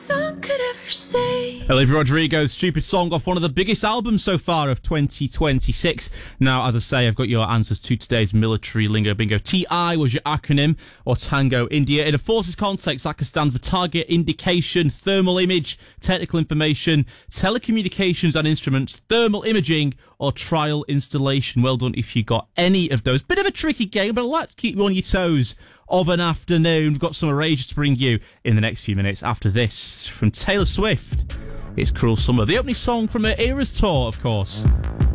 Song could ever say. Olivia Rodrigo's Stupid Song off one of the biggest albums so far of 2026. Now, as I say, I've got your answers to today's military lingo bingo. TI was your acronym, or Tango India. In a forces context, that could stand for target indication, thermal image, technical information, telecommunications and instruments, thermal imaging, or trial installation. Well done if you got any of those. Bit of a tricky game, but I'd like to keep you on your toes of an afternoon. We've got some Erasure to bring you in the next few minutes. After this, from Taylor Swift, it's Cruel Summer, the opening song from her Eras tour, of course.